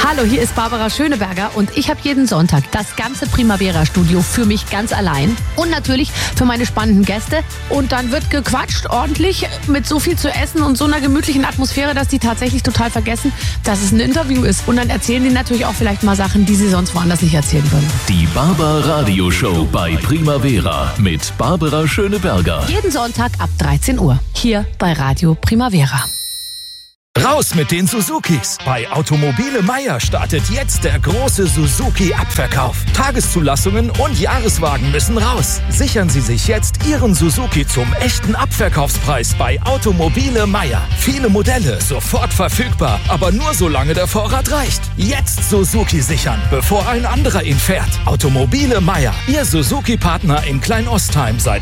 Hallo, hier ist Barbara Schöneberger und ich habe jeden Sonntag das ganze Primavera-Studio für mich ganz allein und natürlich für meine spannenden Gäste. Und dann wird gequatscht ordentlich mit so viel zu essen und so einer gemütlichen Atmosphäre, dass die tatsächlich total vergessen, dass es ein Interview ist. Und dann erzählen die natürlich auch vielleicht mal Sachen, die sie sonst woanders nicht erzählen würden. Die Barbar-Radio-Show bei Primavera mit Barbara Schöneberger. Jeden Sonntag ab 13 Uhr hier bei Radio Primavera. Raus mit den Suzukis! Bei Automobile Meier startet jetzt der große Suzuki-Abverkauf. Tageszulassungen und Jahreswagen müssen raus. Sichern Sie sich jetzt Ihren Suzuki zum echten Abverkaufspreis bei Automobile Meier. Viele Modelle sofort verfügbar, aber nur solange der Vorrat reicht. Jetzt Suzuki sichern, bevor ein anderer ihn fährt. Automobile Meier, Ihr Suzuki-Partner in Kleinostheim seit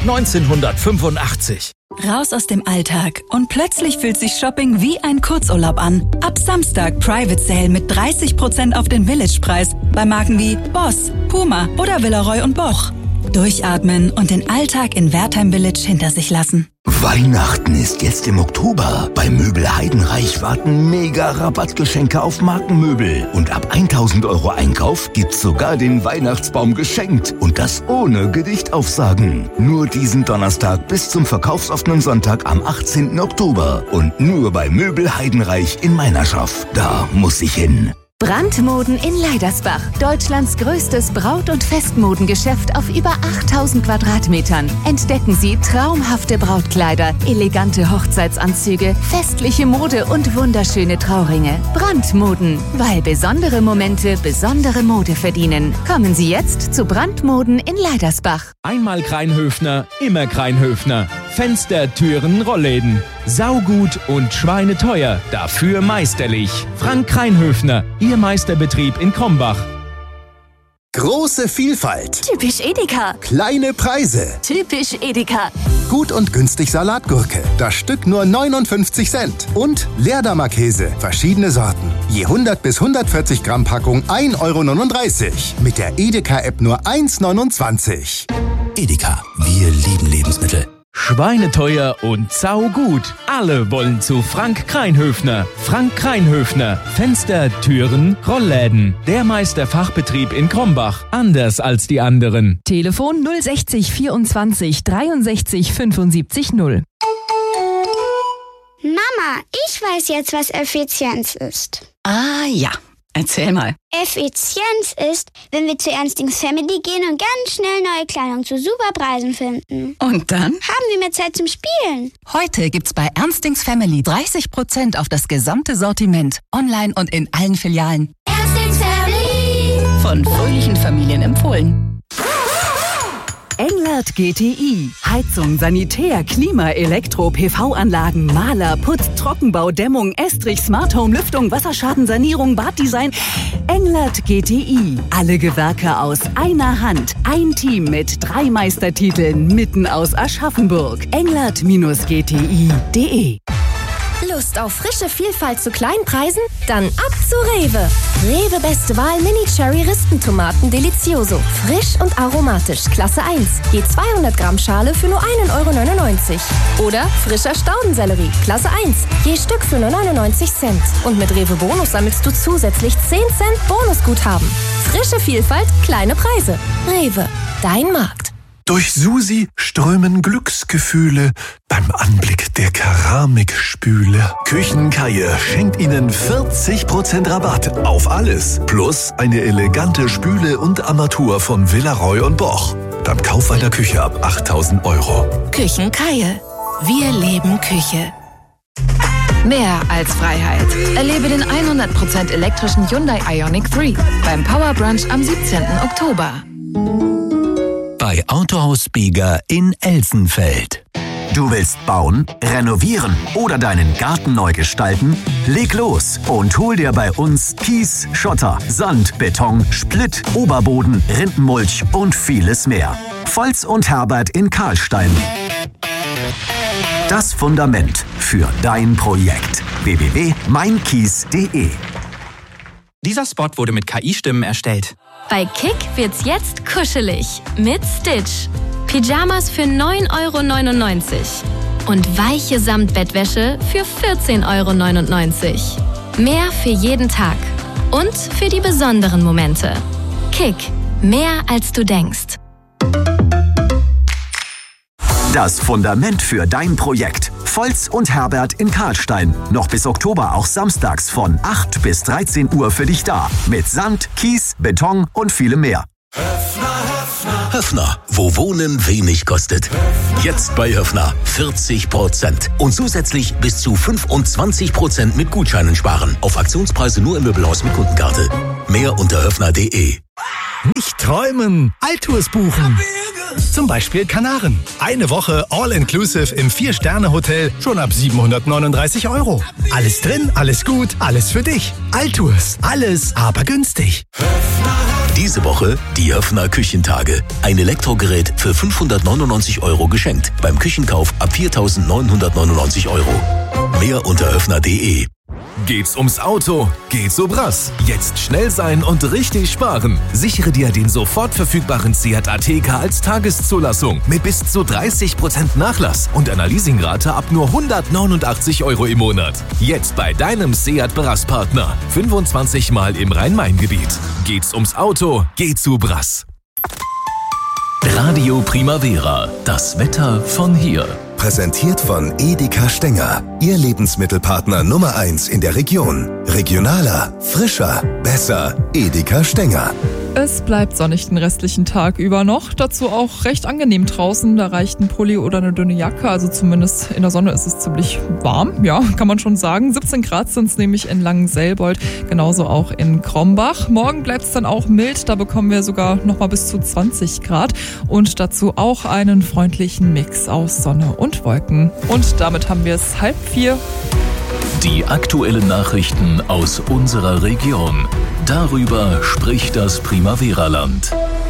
1985. Raus aus dem Alltag und plötzlich fühlt sich Shopping wie ein Kurzurlaub an. Ab Samstag Private Sale mit 30% auf den Village-Preis bei Marken wie Boss, Puma oder Villeroy & Boch. Durchatmen und den Alltag in Wertheim Village hinter sich lassen. Weihnachten ist jetzt im Oktober. Bei Möbel Heidenreich warten mega Rabattgeschenke auf Markenmöbel. Und ab 1.000 € Einkauf gibt's sogar den Weihnachtsbaum geschenkt. Und das ohne Gedichtaufsagen. Nur diesen Donnerstag bis zum verkaufsoffenen Sonntag am 18. Oktober. Und nur bei Möbel Heidenreich in Meinerschaft. Da muss ich hin. Brandmoden in Leidersbach. Deutschlands größtes Braut- und Festmodengeschäft auf über 8000 Quadratmetern. Entdecken Sie traumhafte Brautkleider, elegante Hochzeitsanzüge, festliche Mode und wunderschöne Trauringe. Brandmoden, weil besondere Momente besondere Mode verdienen. Kommen Sie jetzt zu Brandmoden in Leidersbach. Einmal Kreinhöfner, immer Kreinhöfner. Fenster, Türen, Rollläden. Saugut und schweineteuer, dafür meisterlich. Frank Kreinhöfner, Ihr Meisterbetrieb in Krombach. Große Vielfalt. Typisch Edeka. Kleine Preise. Typisch Edeka. Gut und günstig Salatgurke. Das Stück nur 59 Cent. Und Leerdammer Käse. Verschiedene Sorten. Je 100 bis 140 Gramm Packung 1,39 €. Mit der Edeka-App nur 1,29 €. Edeka, wir lieben Lebensmittel. Schweineteuer und saugut. Alle wollen zu Frank Kreinhöfner. Frank Kreinhöfner. Fenster, Türen, Rollläden. Der Meisterfachbetrieb in Krombach. Anders als die anderen. Telefon 060 24 63 75 0. Mama, ich weiß jetzt, was Effizienz ist. Ah ja, erzähl mal. Effizienz ist, wenn wir zu Ernstings Family gehen und ganz schnell neue Kleidung zu super Preisen finden. Und dann? Haben wir mehr Zeit zum Spielen. Heute gibt's bei Ernstings Family 30% auf das gesamte Sortiment. Online und in allen Filialen. Ernstings Family. Von fröhlichen Familien empfohlen. Englert GTI. Heizung, Sanitär, Klima, Elektro, PV-Anlagen, Maler, Putz, Trockenbau, Dämmung, Estrich, Smart Home, Lüftung, Wasserschadensanierung, Baddesign. Englert GTI. Alle Gewerke aus einer Hand. Ein Team mit 3 Meistertiteln mitten aus Aschaffenburg. englert-gti.de. Lust auf frische Vielfalt zu kleinen Preisen? Dann ab zu Rewe. Rewe beste Wahl Mini-Cherry-Rispentomaten Delicioso. Frisch und aromatisch, Klasse 1. Je 200 Gramm Schale für nur 1,99 €. Oder frischer Staudensellerie, Klasse 1. Je Stück für nur 99 Cent. Und mit Rewe Bonus sammelst du zusätzlich 10 Cent Bonusguthaben. Frische Vielfalt, kleine Preise. Rewe, dein Markt. Durch Susi strömen Glücksgefühle beim Anblick der Keramikspüle. Küchenkaie schenkt Ihnen 40% Rabatt auf alles. Plus eine elegante Spüle und Armatur von Villeroy & Boch. Beim Kauf einer Küche ab 8.000 €. Küchenkaie. Wir leben Küche. Mehr als Freiheit. Erlebe den 100% elektrischen Hyundai Ioniq 3 beim Power Brunch am 17. Oktober. Bei Autohaus Bieger in Elsenfeld. Du willst bauen, renovieren oder deinen Garten neu gestalten? Leg los und hol dir bei uns Kies, Schotter, Sand, Beton, Splitt, Oberboden, Rindenmulch und vieles mehr. Volz und Herbert in Karlstein. Das Fundament für dein Projekt. www.meinkies.de. Dieser Spot wurde mit KI-Stimmen erstellt. Bei Kick wird's jetzt kuschelig mit Stitch. Pyjamas für 9,99 € und weiche Samtbettwäsche für 14,99 €. Mehr für jeden Tag. Und für die besonderen Momente. Kick. Mehr als du denkst. Das Fundament für dein Projekt. Volz und Herbert in Karlstein. Noch bis Oktober auch samstags von 8 bis 13 Uhr für dich da. Mit Sand, Kies, Beton und vielem mehr. Höffner, wo Wohnen wenig kostet. Jetzt bei Höffner 40% und zusätzlich bis zu 25% mit Gutscheinen sparen. Auf Aktionspreise nur im Möbelhaus mit Kundenkarte. Mehr unter höffner.de. Nicht träumen, Alltours buchen. Zum Beispiel Kanaren. Eine Woche All-Inclusive im 4-Sterne-Hotel schon ab 739 €. Alles drin, alles gut, alles für dich. Alltours, alles aber günstig. Diese Woche die Höffner Küchentage. Ein Elektrogerät für 599 € geschenkt. Beim Küchenkauf ab 4.999 €. Mehr unter höffner.de. Geht's ums Auto? Geht's so Brass. Jetzt schnell sein und richtig sparen. Sichere dir den sofort verfügbaren Seat Ateca als Tageszulassung mit bis zu 30% Nachlass und einer Leasingrate ab nur 189 € im Monat. Jetzt bei deinem Seat Brass-Partner. 25 Mal im Rhein-Main-Gebiet. Geht's ums Auto? Geht's zu Brass. Radio Primavera. Das Wetter von hier. Präsentiert von Edeka Stenger. Ihr Lebensmittelpartner Nummer 1 in der Region. Regionaler, frischer, besser. Edeka Stenger. Es bleibt sonnig den restlichen Tag über noch. Dazu auch recht angenehm draußen. Da reicht ein Pulli oder eine dünne Jacke. Also zumindest in der Sonne ist es ziemlich warm. Ja, kann man schon sagen. 17 Grad sind es nämlich in Langenselbold. Genauso auch in Krombach. Morgen bleibt es dann auch mild. Da bekommen wir sogar noch mal bis zu 20 Grad. Und dazu auch einen freundlichen Mix aus Sonne und Wolken. Und damit haben wir es 3:30. Die aktuellen Nachrichten aus unserer Region. Darüber spricht das Primavera-Land.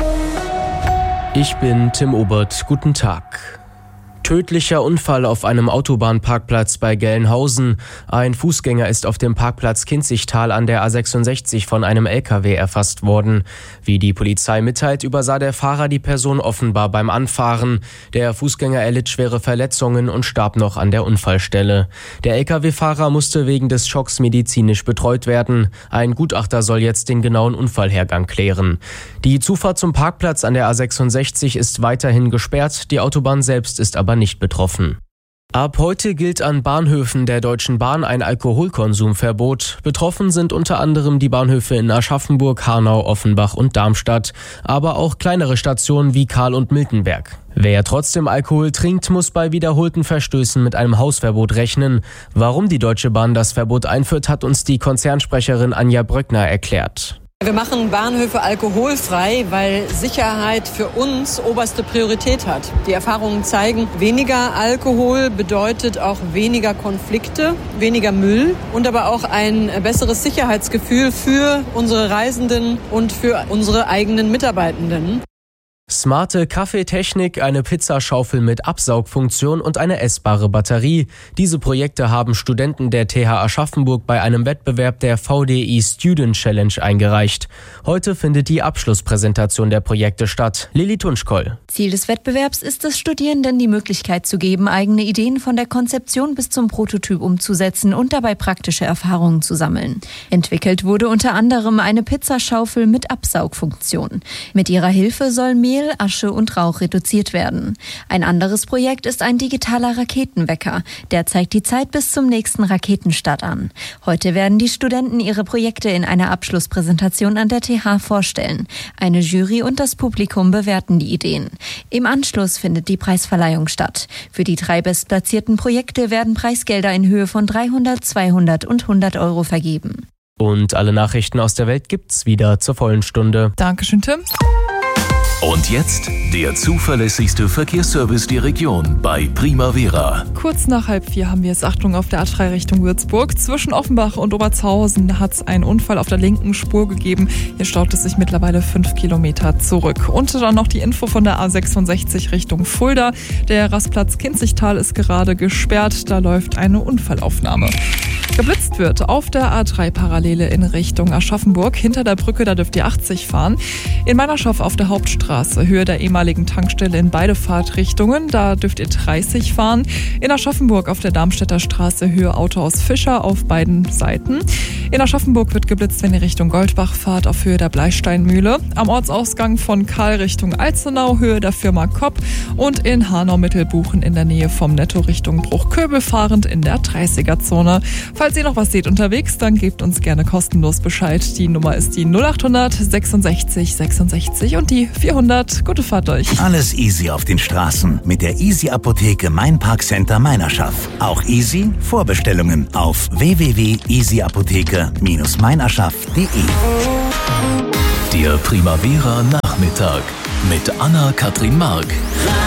Ich bin Tim Obert. Guten Tag. Tödlicher Unfall auf einem Autobahnparkplatz bei Gelnhausen. Ein Fußgänger ist auf dem Parkplatz Kinzigtal an der A66 von einem LKW erfasst worden. Wie die Polizei mitteilt, übersah der Fahrer die Person offenbar beim Anfahren. Der Fußgänger erlitt schwere Verletzungen und starb noch an der Unfallstelle. Der LKW-Fahrer musste wegen des Schocks medizinisch betreut werden. Ein Gutachter soll jetzt den genauen Unfallhergang klären. Die Zufahrt zum Parkplatz an der A66 ist weiterhin gesperrt. Die Autobahn selbst ist aber nicht betroffen. Ab heute gilt an Bahnhöfen der Deutschen Bahn ein Alkoholkonsumverbot. Betroffen sind unter anderem die Bahnhöfe in Aschaffenburg, Hanau, Offenbach und Darmstadt, aber auch kleinere Stationen wie Karl und Miltenberg. Wer trotzdem Alkohol trinkt, muss bei wiederholten Verstößen mit einem Hausverbot rechnen. Warum die Deutsche Bahn das Verbot einführt, hat uns die Konzernsprecherin Anja Bröckner erklärt. Wir machen Bahnhöfe alkoholfrei, weil Sicherheit für uns oberste Priorität hat. Die Erfahrungen zeigen, weniger Alkohol bedeutet auch weniger Konflikte, weniger Müll und aber auch ein besseres Sicherheitsgefühl für unsere Reisenden und für unsere eigenen Mitarbeitenden. Smarte Kaffeetechnik, eine Pizzaschaufel mit Absaugfunktion und eine essbare Batterie. Diese Projekte haben Studenten der TH Aschaffenburg bei einem Wettbewerb der VDI Student Challenge eingereicht. Heute findet die Abschlusspräsentation der Projekte statt. Lilly Tunschkoll. Ziel des Wettbewerbs ist es, Studierenden die Möglichkeit zu geben, eigene Ideen von der Konzeption bis zum Prototyp umzusetzen und dabei praktische Erfahrungen zu sammeln. Entwickelt wurde unter anderem eine Pizzaschaufel mit Absaugfunktion. Mit ihrer Hilfe soll Mehl, Asche und Rauch reduziert werden. Ein anderes Projekt ist ein digitaler Raketenwecker. Der zeigt die Zeit bis zum nächsten Raketenstart an. Heute werden die Studenten ihre Projekte in einer Abschlusspräsentation an der TH vorstellen. Eine Jury und das Publikum bewerten die Ideen. Im Anschluss findet die Preisverleihung statt. Für die 3 bestplatzierten Projekte werden Preisgelder in Höhe von 300, 200 und 100 € vergeben. Und alle Nachrichten aus der Welt gibt's wieder zur vollen Stunde. Dankeschön, Tim. Und jetzt der zuverlässigste Verkehrsservice der Region bei Primavera. Kurz nach 3:30 haben wir es. Achtung auf der A3 Richtung Würzburg. Zwischen Offenbach und Obertshausen hat es einen Unfall auf der linken Spur gegeben. Hier staut es sich mittlerweile 5 Kilometer zurück. Und dann noch die Info von der A66 Richtung Fulda. Der Rastplatz Kinzigtal ist gerade gesperrt. Da läuft eine Unfallaufnahme. Geblitzt wird auf der A3-Parallele in Richtung Aschaffenburg. Hinter der Brücke, da dürft ihr 80 fahren. In Meinerschaft auf der Hauptstraße, Höhe der ehemaligen Tankstelle in beide Fahrtrichtungen, da dürft ihr 30 fahren. In Aschaffenburg auf der Darmstädter Straße, Höhe Autohaus Fischer auf beiden Seiten. In Aschaffenburg wird geblitzt, wenn ihr Richtung Goldbach fahrt, auf Höhe der Bleisteinmühle. Am Ortsausgang von Karl Richtung Alzenau, Höhe der Firma Kopp. Und in Hanau-Mittelbuchen in der Nähe vom Netto Richtung Bruchköbel fahrend in der 30er-Zone. Falls ihr noch was seht unterwegs, dann gebt uns gerne kostenlos Bescheid. Die Nummer ist die 0800 66 66 und die 400. Gute Fahrt euch. Alles easy auf den Straßen mit der Easy Apotheke Mein Parkcenter Meinerschaft. Auch easy Vorbestellungen auf www.easyapotheke-meinerschaft.de. Der Primavera Nachmittag mit Anna-Katrin Mark.